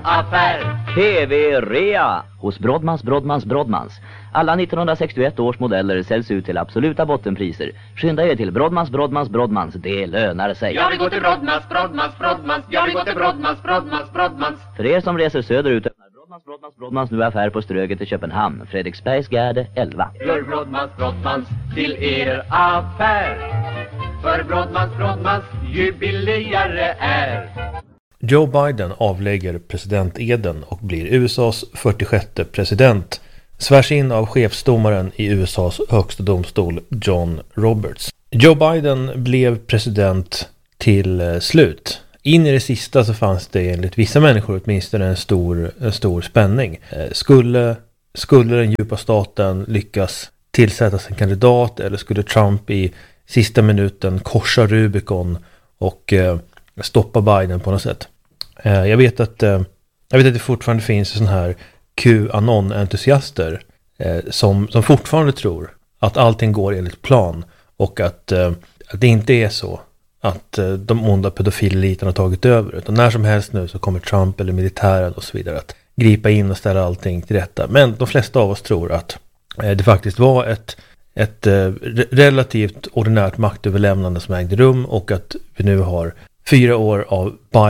affär. TV-rea hos Brodmans. Alla 1961 års modeller säljs ut till absoluta bottenpriser. Skynda er till Brodmans. Det lönar sig. Jag vill gå till Brodmans. Jag vill gå till Brodmans. För er som reser söderut öppnar Brodmans nu affär på Ströget i Köpenhamn. Fredriksbergsgärde 11. Gör Brodmans till er affär. För Brodmans ju billigare är. Joe Biden avlägger presidenteden och blir USAs 46:e president. Svärs in av chefsdomaren i USAs högsta domstol, John Roberts. Joe Biden blev president till slut. In i det sista så fanns det enligt vissa människor åtminstone en stor spänning. Skulle den djupa staten lyckas tillsättas en kandidat, eller skulle Trump i sista minuten korsa Rubicon och stoppa Biden på något sätt? Jag vet att det fortfarande finns sån här QAnon-entusiaster som fortfarande tror att allting går enligt plan och att det inte är så att de onda pedofileliterna har tagit över, utan när som helst nu så kommer Trump eller militären och så vidare att gripa in och ställa allting till rätta. Men de flesta av oss tror att det faktiskt var ett relativt ordinärt maktöverlämnande som ägde rum och att vi nu har 4 år av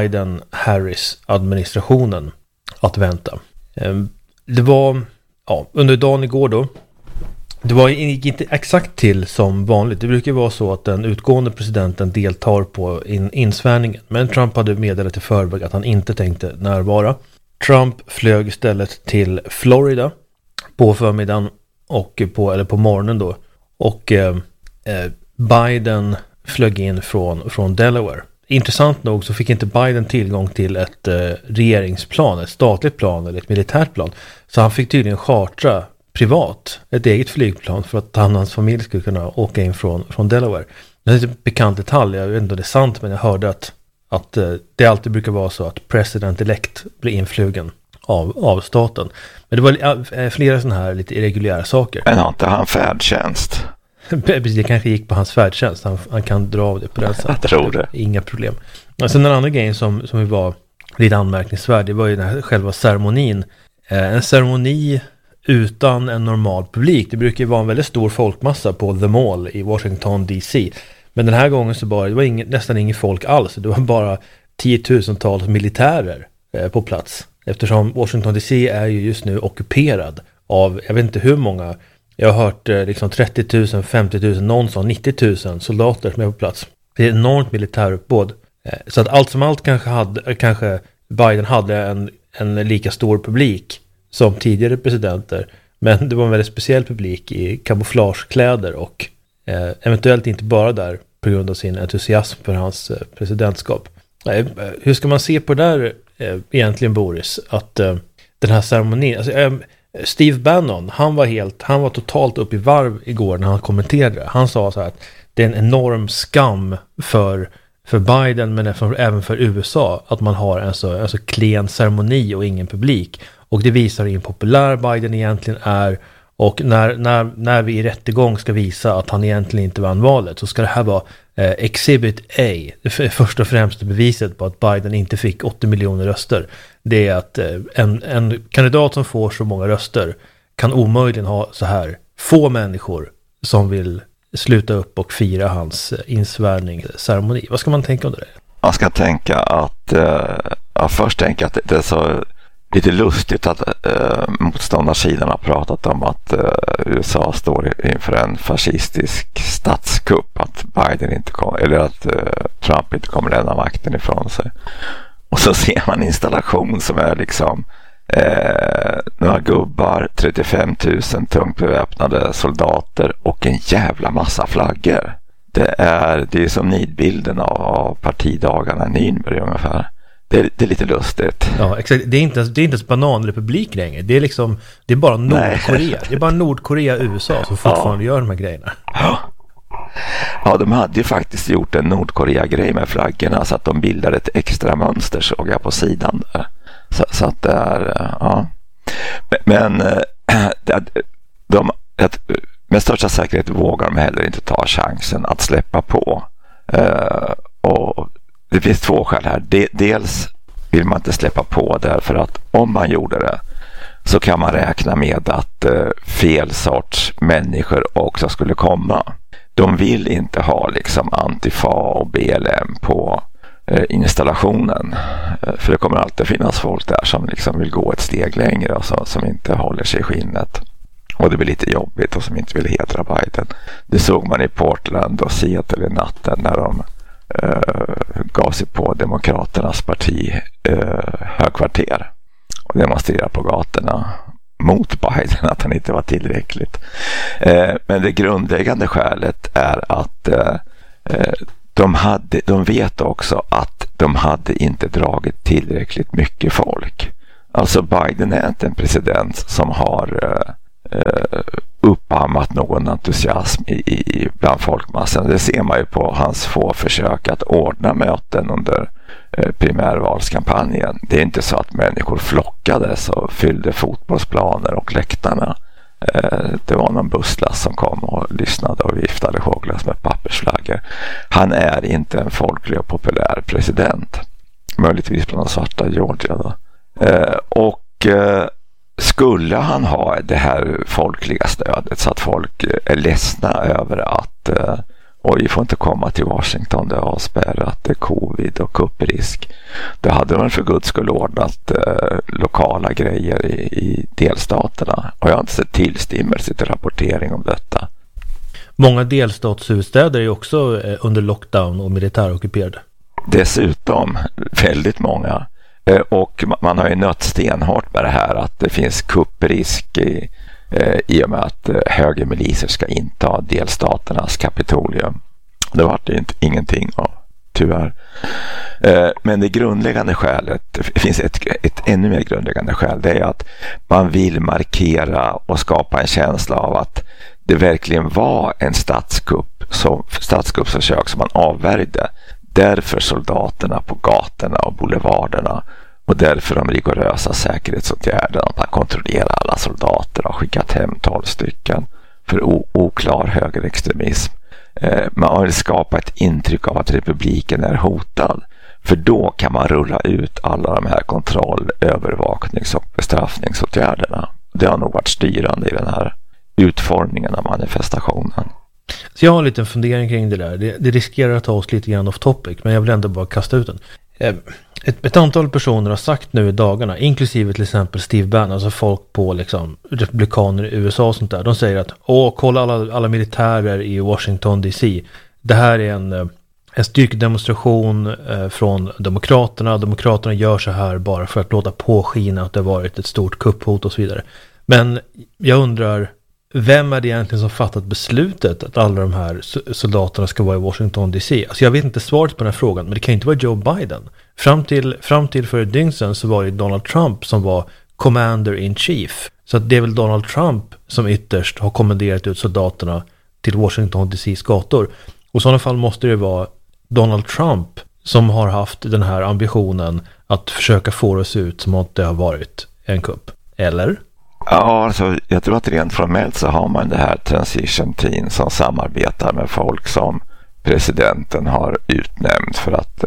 Biden-Harris-administrationen att vänta. Det var under dagen igår då. Det gick inte exakt till som vanligt. Det brukar vara så att den utgående presidenten deltar på insvärningen. Men Trump hade meddelat i förväg att han inte tänkte närvara. Trump flög istället till Florida på förmiddagen och på morgonen då. Och Biden flög in från Delaware. Intressant nog så fick inte Biden tillgång till ett regeringsplan, ett statligt plan eller ett militärt plan. Så han fick tydligen chartra privat ett eget flygplan för att han och hans familj skulle kunna åka in från Delaware. Det är en bekant detalj, jag vet inte om det är sant, men jag hörde att det alltid brukar vara så att president-elect blir influgen av staten. Men det var flera sådana här lite irreguljära saker. Men har inte han färdtjänst? Det kanske gick på hans färdtjänst. Han kan dra av det på den sättet. Jag tror det. Inga problem. Och sen den andra grejen som var lite anmärkningsvärd, det var ju den här själva ceremonin. En ceremoni utan en normal publik. Det brukar ju vara en väldigt stor folkmassa på The Mall i Washington DC. Men den här gången så det var nästan ingen folk alls. Det var bara 10,000-tals militärer på plats. Eftersom Washington DC är ju just nu ockuperad av, jag vet inte hur många. Jag har hört liksom 30 000, 50 000, någon sa 90 000 soldater som är på plats. Det är enormt militäruppbåd. Så att allt som allt kanske Biden hade en lika stor publik som tidigare presidenter. Men det var en väldigt speciell publik i kamouflagekläder och eventuellt inte bara där på grund av sin entusiasm för hans presidentskap. Hur ska man se på det där egentligen, Boris? Att den här ceremonin... Alltså, Steve Bannon, han var totalt upp i varv igår när han kommenterade. Han sa så här att det är en enorm skam för Biden men även för USA att man har en så klen ceremoni och ingen publik. Och det visar hur impopulär Biden egentligen är. Och när vi i rättegång ska visa att han egentligen inte vann valet, så ska det här vara Exhibit A. Det första och främsta beviset på att Biden inte fick 80 miljoner röster. Det är att en kandidat som får så många röster kan omöjligen ha så här få människor som vill sluta upp och fira hans insvärningsceremoni. Vad ska man tänka om det? Man ska tänka att först tänka att det är så lite lustigt att motståndarsidan har pratat om att USA står inför en fascistisk statskupp, att Biden inte kommer, eller att Trump inte kommer lämna makten ifrån sig. Och så ser man installation som är liksom några gubbar, 35 000 tungt beväpnade soldater och en jävla massa flaggor. Det är som nidbilden av partidagarna i Nürnberg ungefär. Det är lite lustigt. Ja, exakt. Det är inte ens bananrepublik längre. Det är bara Nordkorea. Nej. Det är bara Nordkorea och USA som fortfarande gör de här grejerna. Ja, de hade ju faktiskt gjort en Nordkorea-grej med flaggorna så att de bildade ett extra mönster, såg jag på sidan där. Så att det är, ja. Men med största säkerhet vågar de heller inte ta chansen att släppa på. Och det finns 2 skäl här. Dels vill man inte släppa på, därför att om man gjorde det så kan man räkna med att fel sorts människor också skulle komma. De vill inte ha liksom Antifa och BLM på installationen, för det kommer alltid finnas folk där som liksom vill gå ett steg längre och som inte håller sig i skinnet, och det blir lite jobbigt och som inte vill hedra Biden. Det såg man i Portland och Seattle i natten när de gav sig på Demokraternas parti högkvarter och demonstrerade på gatorna mot Biden, att han inte var tillräckligt. Men det grundläggande skälet är att de vet också att de hade inte dragit tillräckligt mycket folk. Alltså Biden är inte en president som har uppammat någon entusiasm bland folkmassan. Det ser man ju på hans få försök att ordna möten under primärvalskampanjen. Det är inte så att människor flockades och fyllde fotbollsplaner och läktarna. Det var någon busslast som kom och lyssnade och viftade håglas med pappersflaggor. Han är inte en folklig och populär president. Möjligtvis bland de svarta i Georgia då. Skulle han ha det här folkliga stödet så att folk är ledsna över att vi får inte komma till Washington, det är avspärrat, det är covid och kupprisk, då hade man för guds skull ordnat lokala grejer i delstaterna, och jag har inte sett tillstymmelse till rapportering om detta. Många delstatshuvudstäder är också under lockdown och militärockuperade. Dessutom väldigt många. Och man har ju nött stenhårt med det här att det finns kupprisk i och med att högermiliser ska inta delstaternas Kapitolium. Det var det ingenting av, tyvärr. Men det grundläggande skälet, det finns ett ännu mer grundläggande skäl, det är att man vill markera och skapa en känsla av att det verkligen var en statskuppsförsök som man avvärjde. Därför soldaterna på gatorna och boulevarderna, och därför de rigorösa säkerhetsåtgärderna, att man kontrollerar alla soldater och skickat hem 12 stycken för oklar högerextremism. Man vill skapa ett intryck av att republiken är hotad, för då kan man rulla ut alla de här kontroll-, övervaknings- och bestraffningsåtgärderna. Det har nog varit styrande i den här utformningen av manifestationen. Så jag har en liten fundering kring det där. Det riskerar att ta oss lite grann off topic, men jag vill ändå bara kasta ut den. Ett antal personer har sagt nu i dagarna, inklusive till exempel Steve Bannon, alltså folk på liksom republikaner i USA och sånt där, de säger att kolla alla militärer i Washington DC. Det här är en styrkedemonstration från Demokraterna gör så här bara för att låta påskina att det har varit ett stort kupphot och så vidare. Men jag undrar, vem är det egentligen som fattat beslutet att alla de här soldaterna ska vara i Washington DC? Alltså jag vet inte svaret på den här frågan, men det kan inte vara Joe Biden. Fram till för ett dygn sedan så var det Donald Trump som var commander-in-chief. Så att det är väl Donald Trump som ytterst har kommenderat ut soldaterna till Washington DCs gator. Och i sådana fall måste det vara Donald Trump som har haft den här ambitionen att försöka få det att se ut som att det har varit en kupp. Eller? Ja, alltså, jag tror att rent formellt så har man det här transition team som samarbetar med folk som presidenten har utnämnt för att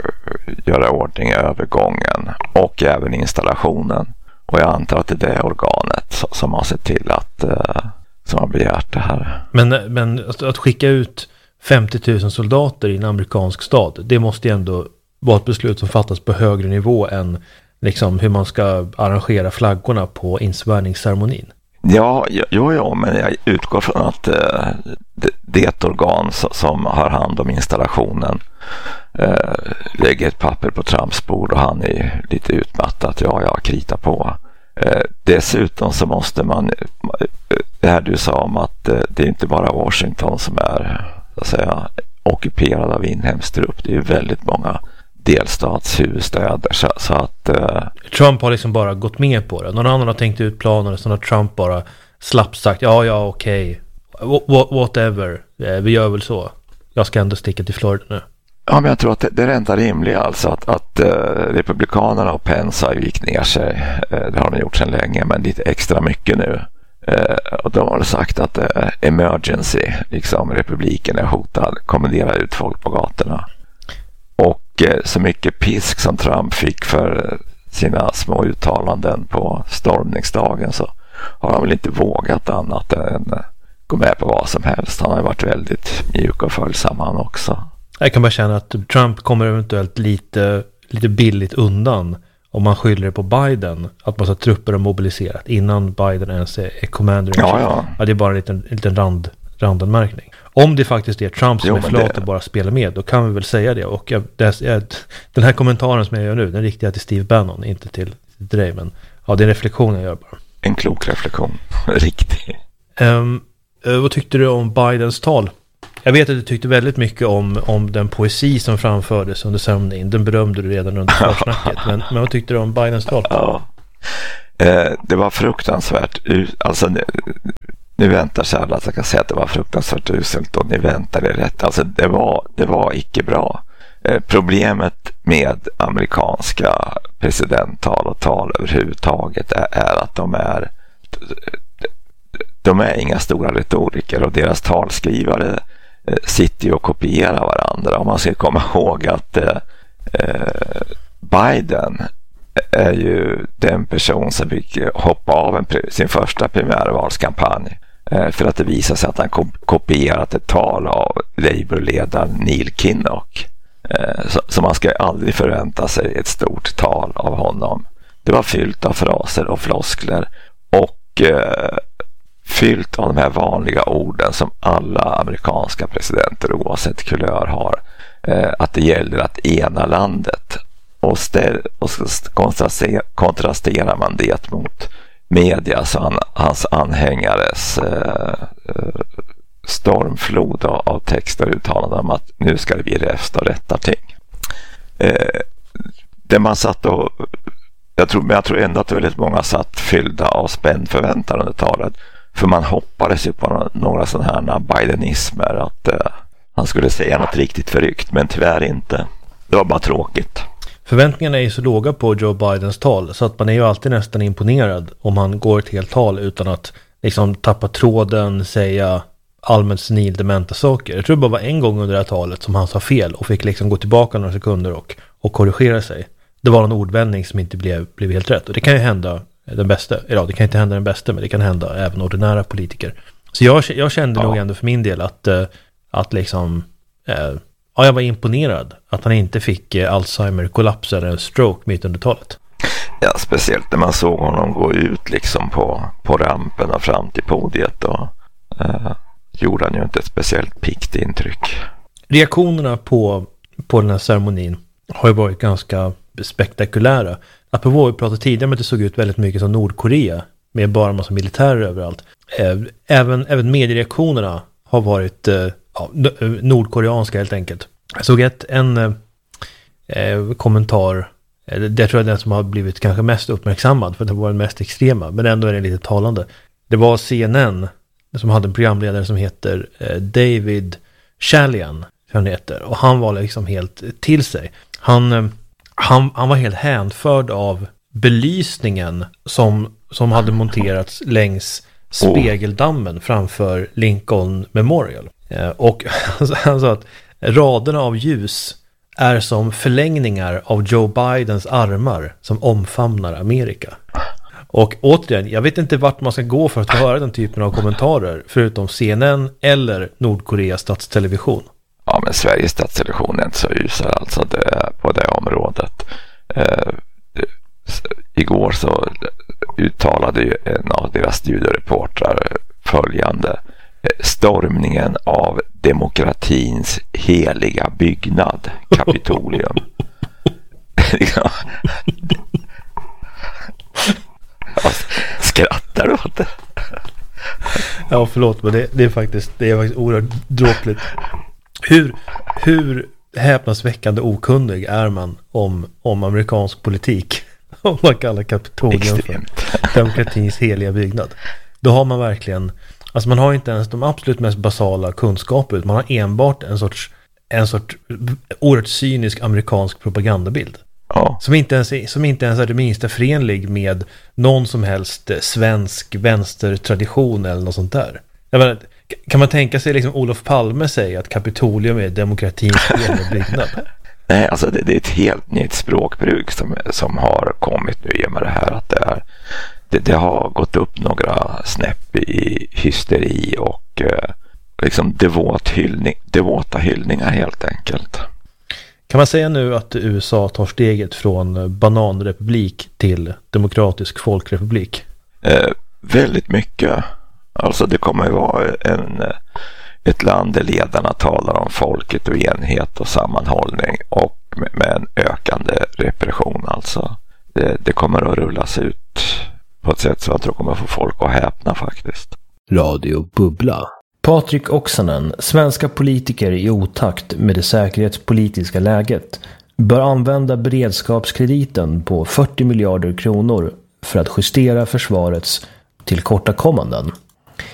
göra ordning i övergången och även installationen. Och jag antar att det är det organet som har sett till att som har begärt det här. Men att skicka ut 50 000 soldater i en amerikansk stad, det måste ju ändå vara ett beslut som fattas på högre nivå än liksom hur man ska arrangera flaggorna på insvärningsceremonin. Ja, men jag utgår från att det är ett organ som har hand om installationen lägger ett papper på Trumps bord och han är lite utmattad. Jag kritar på. Dessutom så måste man, det här du sa om att det är inte bara Washington som är så att säga ockuperad av inhemsk trupp. Det är ju väldigt många delstatshuvudstäder så att Trump har liksom bara gått med på det. Någon annan har tänkt ut planer, så har Trump bara slappt sagt okej. Whatever, vi gör väl så. Jag ska ändå sticka till Florida nu. Ja, men jag tror att det är det enda rimliga, alltså att republikanerna och Pence har gick ner sig. Det har de gjort sedan länge, men lite extra mycket nu. Och de har sagt att emergency, liksom republiken är hotad, kommendera ut folk på gatorna. Och så mycket pisk som Trump fick för sina små uttalanden på stormningsdagen, så har han väl inte vågat annat än gå med på vad som helst. Han har varit väldigt mjuk och följsam han också. Jag kan bara känna att Trump kommer eventuellt lite billigt undan om man skyller det på Biden, att massa trupper har mobiliserat innan Biden ens är commander. Ja. Det är bara en liten randanmärkning. Om det faktiskt är Trump som är flat och bara spelar med, då kan vi väl säga det. Och den här kommentaren som jag gör nu, den riktar jag till Steve Bannon, inte till dig, men ja, det är en reflektion jag gör bara. En klok reflektion, riktigt. Vad tyckte du om Bidens tal? Jag vet att du tyckte väldigt mycket om den poesi som framfördes under ceremonin. Den berömde du redan under försnacket. Men vad tyckte du om Bidens tal? Ja. Det var fruktansvärt. Alltså nu väntar sig alla att jag kan säga att det var fruktansvärt uselt, och ni väntade rätt. Alltså det var icke bra. Problemet med amerikanska presidenttal och tal överhuvudtaget är att de är inga stora retoriker, och deras talskrivare sitter ju och kopierar varandra. Och man ska komma ihåg att Biden är ju den person som fick hoppa av sin första primärvalskampanj för att det visar sig att han kopierat ett tal av Labour-ledaren Neil Kinnock. Så man ska aldrig förvänta sig ett stort tal av honom. Det var fyllt av fraser och floskler, och fyllt av de här vanliga orden som alla amerikanska presidenter oavsett kulör har. Att det gäller att ena landet, och kontrasterar man det mot media, så hans anhängares stormflod av texter och uttalanden om att nu ska det bli räfst och rätta ting. Det man satt och jag tror ändå att väldigt många satt fyllda av spänd förväntan under talet, för man hoppades ju på några sådana här bidenismer, att han skulle säga något riktigt förryckt, men tyvärr inte. Det var bara tråkigt. Förväntningarna är ju så låga på Joe Bidens tal, så att man är ju alltid nästan imponerad om han går ett helt tal utan att liksom tappa tråden, säga allmänt senildementa saker. Jag tror det bara var en gång under det här talet som han sa fel och fick liksom gå tillbaka några sekunder och korrigera sig. Det var en ordvändning som inte blev helt rätt, och det kan ju hända den bästa. Ja, det kan inte hända den bästa, men det kan hända även ordinära politiker. Så jag kände nog ändå för min del att liksom jag var imponerad att han inte fick Alzheimer-kollaps eller en stroke mitt under talet. Ja, speciellt när man såg honom gå ut liksom på rampen och fram till podiet, och gjorde han ju inte ett speciellt piggt intryck. Reaktionerna på den här ceremonin har ju varit ganska spektakulära. Apropå vi pratade tidigare om att det såg ut väldigt mycket som Nordkorea med bara en massa militärer överallt. Även mediereaktionerna har varit nordkoreanska helt enkelt. Jag såg en kommentar, det tror jag är den som har blivit kanske mest uppmärksammad för att det var den mest extrema, men ändå är det lite talande. Det var CNN som hade en programledare som heter David Chalian, han heter, och han var liksom helt till sig. Han var helt hänförd av belysningen som hade monterats längs spegeldammen framför Lincoln Memorial. Och han sa att raderna av ljus är som förlängningar av Joe Bidens armar som omfamnar Amerika. Och återigen, jag vet inte vart man ska gå för att höra den typen av kommentarer förutom CNN eller Nordkoreas statstelevision. Ja, men Sveriges statstelevision är inte så usel alltså på det området. Igår så uttalade ju en av deras studiereportrar följande: stormningen av demokratins heliga byggnad, Kapitolium. Skrattar du åt det? Ja, förlåt, men det är faktiskt oerhört dråpligt. Hur häpnadsväckande okunnig är man om amerikansk politik om man kallar Kapitolium för demokratins heliga byggnad? Då har man verkligen, alltså man har inte ens de absolut mest basala kunskaper, man har enbart en sorts oerhört cynisk amerikansk propagandabild. Ja. Som inte ens är det minsta förenlig med någon som helst svensk vänstertradition eller något sånt där. Jag menar, kan man tänka sig liksom Olof Palme säger att Kapitolium är demokratins heliga byggnad? Nej, alltså det är ett helt nytt språkbruk som har kommit nu i och med det här. Att det har gått upp några snäpp i hysteri och liksom devota hyllningar helt enkelt. Kan man säga nu att USA tar steget från bananrepublik till demokratisk folkrepublik? Väldigt mycket. Alltså det kommer ju vara ett land där ledarna talar om folket och enhet och sammanhållning och med en ökande repression. Alltså det kommer att rullas ut på ett sätt så jag tror kommer få folk att häpna faktiskt. Radio Bubbla. Patrik Oksanen, svenska politiker i otakt med det säkerhetspolitiska läget, bör använda beredskapskrediten på 40 miljarder kronor för att justera försvarets tillkortakommanden.